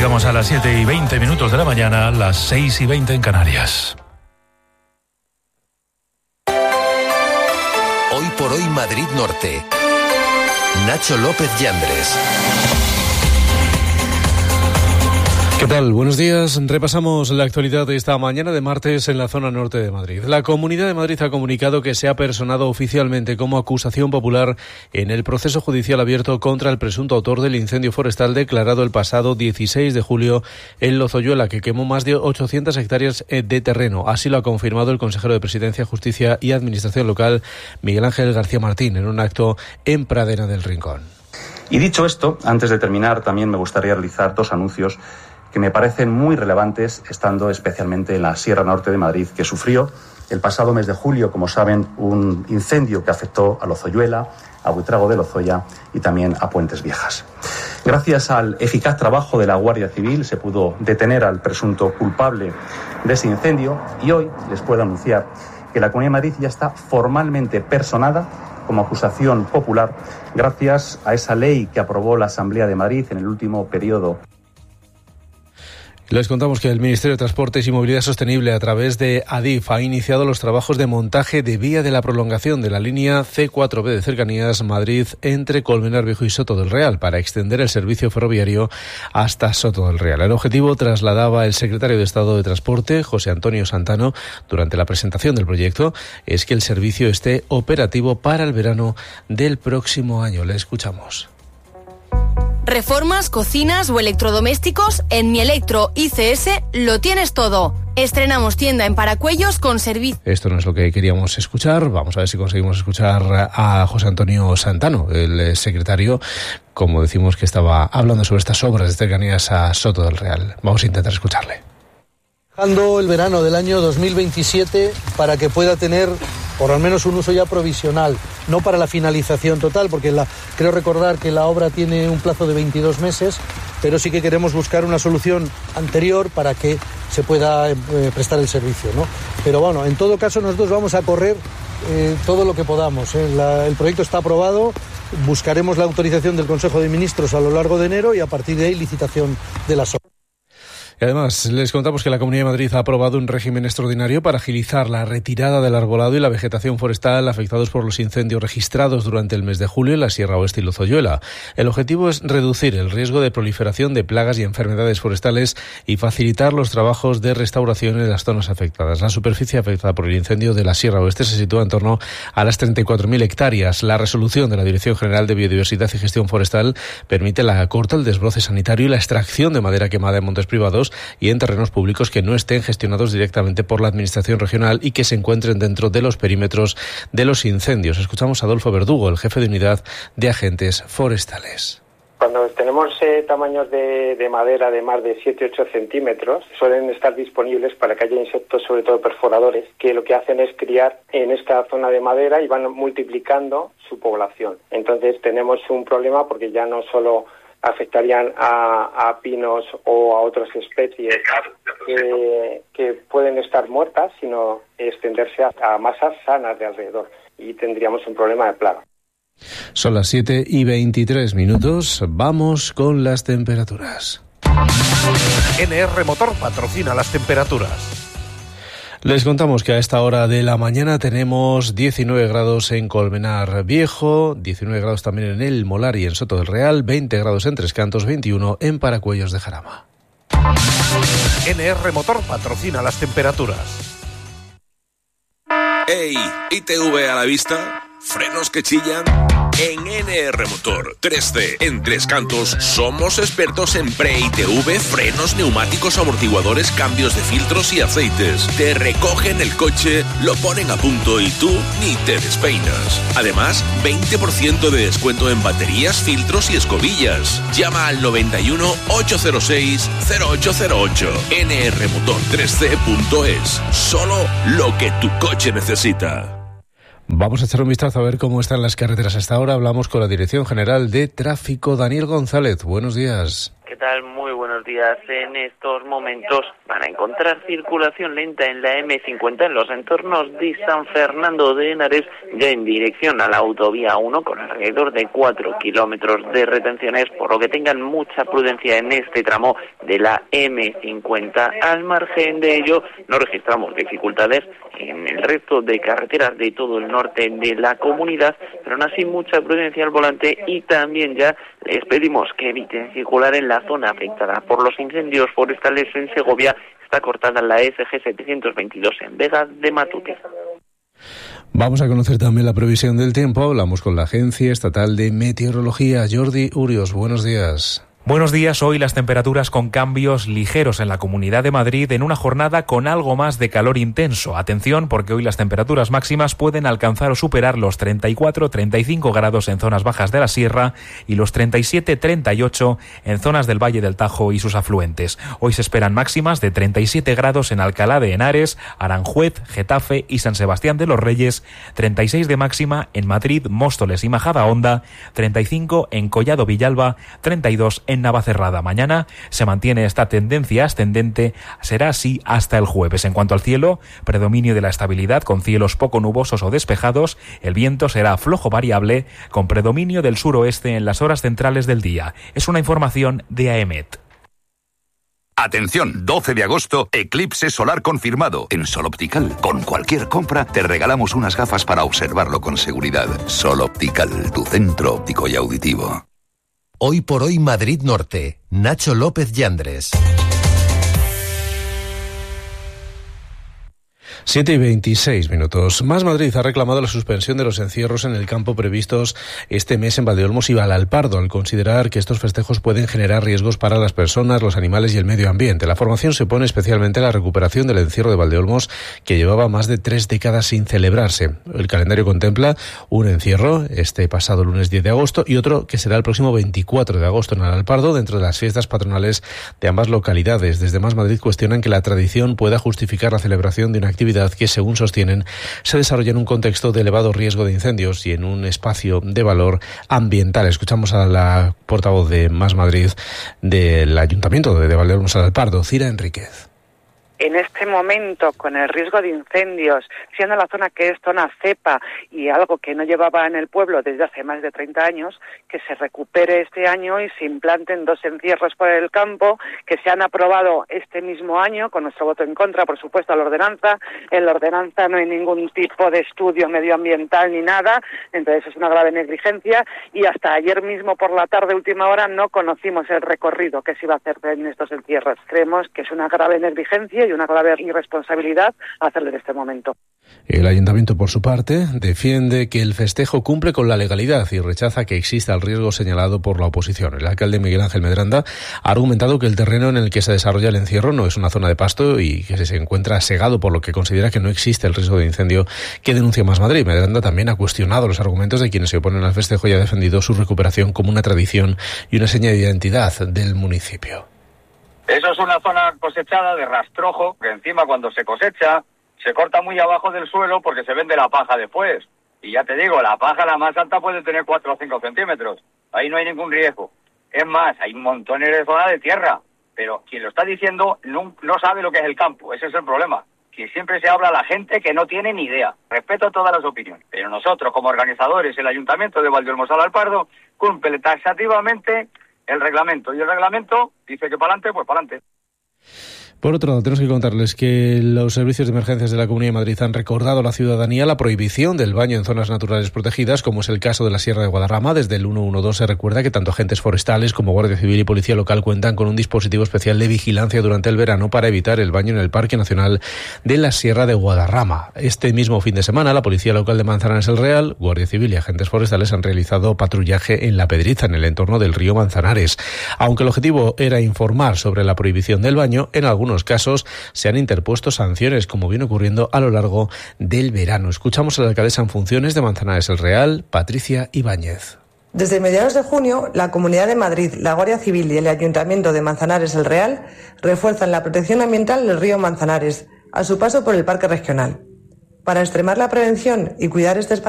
Llegamos a las 7:20 de la mañana, las 6:20 en Canarias. Hoy por hoy Madrid Norte. Nacho López Yandres. ¿Qué tal? Buenos días. Repasamos la actualidad de esta mañana de martes en la zona norte de Madrid. La Comunidad de Madrid ha comunicado que se ha personado oficialmente como acusación popular en el proceso judicial abierto contra el presunto autor del incendio forestal declarado el pasado 16 de julio en Lozoyuela, que quemó más de 800 hectáreas de terreno. Así lo ha confirmado el consejero de Presidencia, Justicia y Administración Local, Miguel Ángel García Martín, en un acto en Pradera del Rincón. Y dicho esto, antes de terminar, también me gustaría realizar dos anuncios que me parecen muy relevantes, estando especialmente en la Sierra Norte de Madrid, que sufrió el pasado mes de julio, como saben, un incendio que afectó a Lozoyuela, a Buitrago de Lozoya y también a Puentes Viejas. Gracias al eficaz trabajo de la Guardia Civil se pudo detener al presunto culpable de ese incendio y hoy les puedo anunciar que la Comunidad de Madrid ya está formalmente personada como acusación popular gracias a esa ley que aprobó la Asamblea de Madrid en el último periodo. Les contamos que el Ministerio de Transportes y Movilidad Sostenible, a través de ADIF, ha iniciado los trabajos de montaje de vía de la prolongación de la línea C4B de Cercanías Madrid entre Colmenar Viejo y Soto del Real para extender el servicio ferroviario hasta Soto del Real. El objetivo, trasladaba el secretario de Estado de Transporte, José Antonio Santano, durante la presentación del proyecto, es que el servicio esté operativo para el verano del próximo año. Le escuchamos. Reformas, cocinas o electrodomésticos, en Mielectro ICS lo tienes todo. Estrenamos tienda en Paracuellos con servicio. Esto no es lo que queríamos escuchar. Vamos a ver si conseguimos escuchar a José Antonio Santano, el secretario, como decimos, que estaba hablando sobre estas obras de cercanías a Soto del Real. Vamos a intentar escucharle. Dejando el verano del año 2027 para que pueda tener por al menos un uso ya provisional, no para la finalización total, porque creo recordar que la obra tiene un plazo de 22 meses, pero sí que queremos buscar una solución anterior para que se pueda prestar el servicio, ¿no? Pero bueno, en todo caso nosotros vamos a correr todo lo que podamos. El proyecto está aprobado, buscaremos la autorización del Consejo de Ministros a lo largo de enero y a partir de ahí licitación de las obras. Y además, les contamos que la Comunidad de Madrid ha aprobado un régimen extraordinario para agilizar la retirada del arbolado y la vegetación forestal afectados por los incendios registrados durante el mes de julio en la Sierra Oeste y Lozoyuela. El objetivo es reducir el riesgo de proliferación de plagas y enfermedades forestales y facilitar los trabajos de restauración en las zonas afectadas. La superficie afectada por el incendio de la Sierra Oeste se sitúa en torno a las 34.000 hectáreas. La resolución de la Dirección General de Biodiversidad y Gestión Forestal permite la corta, el desbroce sanitario y la extracción de madera quemada en montes privados y en terrenos públicos que no estén gestionados directamente por la Administración regional y que se encuentren dentro de los perímetros de los incendios. Escuchamos a Adolfo Verdugo, el jefe de unidad de agentes forestales. Cuando tenemos tamaños de madera de más de 7-8 centímetros, suelen estar disponibles para que haya insectos, sobre todo perforadores, que lo que hacen es criar en esta zona de madera y van multiplicando su población. Entonces tenemos un problema porque ya no solo afectarían a pinos o a otras especies que pueden estar muertas, sino extenderse a masas sanas de alrededor y tendríamos un problema de plaga. Son las 7:23. Vamos con las temperaturas. NR Motor patrocina las temperaturas. Les contamos que a esta hora de la mañana tenemos 19 grados en Colmenar Viejo, 19 grados también en El Molar y en Soto del Real, 20 grados en Tres Cantos, 21 en Paracuellos de Jarama. NR Motor patrocina las temperaturas. ¡Ey! ¿ITV a la vista? ¿Frenos que chillan? En NR Motor 3C en Tres Cantos somos expertos en pre-ITV, frenos, neumáticos, amortiguadores, cambios de filtros y aceites. Te recogen el coche, lo ponen a punto y tú ni te despeinas. Además, 20% de descuento en baterías, filtros y escobillas. Llama al 91 806 0808. nrmotor3c.es. Solo lo que tu coche necesita. Vamos a echar un vistazo a ver cómo están las carreteras hasta ahora. Hablamos con la Dirección General de Tráfico, Daniel González. Buenos días. ¿Qué tal? Muy buenos buenos días. En estos momentos van a encontrar circulación lenta en la M50 en los entornos de San Fernando de Henares, ya en dirección a la autovía 1, con alrededor de 4 kilómetros de retenciones, por lo que tengan mucha prudencia en este tramo de la M50. Al margen de ello, no registramos dificultades en el resto de carreteras de todo el norte de la comunidad, pero aún así mucha prudencia al volante, y también ya les pedimos que eviten circular en la zona afectada por los incendios forestales en Segovia. Está cortada la SG 722 en Vega de Matute. Vamos a conocer también la previsión del tiempo. Hablamos con la Agencia Estatal de Meteorología. Jordi Urios, buenos días. Buenos días. Hoy las temperaturas con cambios ligeros en la Comunidad de Madrid en una jornada con algo más de calor intenso. Atención, porque hoy las temperaturas máximas pueden alcanzar o superar los 34-35 grados en zonas bajas de la Sierra y los 37-38 en zonas del Valle del Tajo y sus afluentes. Hoy se esperan máximas de 37 grados en Alcalá de Henares, Aranjuez, Getafe y San Sebastián de los Reyes, 36 de máxima en Madrid, Móstoles y Majadahonda, 35 en Collado Villalba, 32 en Navacerrada. Mañana se mantiene esta tendencia ascendente, será así hasta el jueves. En cuanto al cielo, predominio de la estabilidad con cielos poco nubosos o despejados. El viento será flojo variable con predominio del suroeste en las horas centrales del día. Es una información de AEMET. Atención, 12 de agosto, eclipse solar confirmado. En Sol Optical, con cualquier compra, te regalamos unas gafas para observarlo con seguridad. Sol Optical, tu centro óptico y auditivo. Hoy por hoy Madrid Norte. Nacho López Yandres. 7:26. Más Madrid ha reclamado la suspensión de los encierros en el campo previstos este mes en Valdeolmos y Valalpardo, al considerar que estos festejos pueden generar riesgos para las personas, los animales y el medio ambiente. La formación se opone especialmente a la recuperación del encierro de Valdeolmos, que llevaba más de 3 décadas sin celebrarse. El calendario contempla un encierro este pasado lunes 10 de agosto y otro que será el próximo 24 de agosto en Valalpardo, dentro de las fiestas patronales de ambas localidades. Desde Más Madrid cuestionan que la tradición pueda justificar la celebración de una actividad que, según sostienen, se desarrolla en un contexto de elevado riesgo de incendios y en un espacio de valor ambiental. Escuchamos a la portavoz de Más Madrid del Ayuntamiento de Valdeolmos Valalpardo, Cira Enríquez. En este momento, con el riesgo de incendios, siendo la zona que es zona cepa y algo que no llevaba en el pueblo desde hace más de 30 años, que se recupere este año y se implanten 2 encierros por el campo, que se han aprobado este mismo año, con nuestro voto en contra, por supuesto, a la ordenanza. En la ordenanza no hay ningún tipo de estudio medioambiental ni nada, entonces es una grave negligencia, y hasta ayer mismo por la tarde, última hora, no conocimos el recorrido que se iba a hacer en estos encierros. Creemos que es una grave negligencia y una grave irresponsabilidad hacerlo en este momento. El Ayuntamiento, por su parte, defiende que el festejo cumple con la legalidad y rechaza que exista el riesgo señalado por la oposición. El alcalde Miguel Ángel Medranda ha argumentado que el terreno en el que se desarrolla el encierro no es una zona de pasto y que se encuentra segado, por lo que considera que no existe el riesgo de incendio que denuncia Más Madrid. Medranda también ha cuestionado los argumentos de quienes se oponen al festejo y ha defendido su recuperación como una tradición y una seña de identidad del municipio. Eso es una zona cosechada de rastrojo, que encima cuando se cosecha se corta muy abajo del suelo porque se vende la paja después. Y ya te digo, la paja la más alta puede tener 4 o 5 centímetros. Ahí no hay ningún riesgo. Es más, hay montones de zona de tierra. Pero quien lo está diciendo no sabe lo que es el campo. Ese es el problema. Que siempre se habla a la gente que no tiene ni idea. Respeto todas las opiniones. Pero nosotros, como organizadores, el Ayuntamiento de Valdeolmos Valalpardo, cumple taxativamente el reglamento. Y el reglamento dice que para adelante, pues para adelante. Por otro lado, tenemos que contarles que los servicios de emergencias de la Comunidad de Madrid han recordado a la ciudadanía la prohibición del baño en zonas naturales protegidas, como es el caso de la Sierra de Guadarrama. Desde el 112 se recuerda que tanto agentes forestales como Guardia Civil y Policía Local cuentan con un dispositivo especial de vigilancia durante el verano para evitar el baño en el Parque Nacional de la Sierra de Guadarrama. Este mismo fin de semana, la Policía Local de Manzanares el Real, Guardia Civil y agentes forestales han realizado patrullaje en La Pedriza, en el entorno del río Manzanares. Aunque el objetivo era informar sobre la prohibición del baño, en algunos casos se han interpuesto sanciones, como viene ocurriendo a lo largo del verano. Escuchamos a la alcaldesa en funciones de Manzanares el Real, Patricia Ibáñez. Desde mediados de junio, la Comunidad de Madrid, la Guardia Civil y el Ayuntamiento de Manzanares el Real refuerzan la protección ambiental del río Manzanares a su paso por el Parque Regional. Para extremar la prevención y cuidar este espacio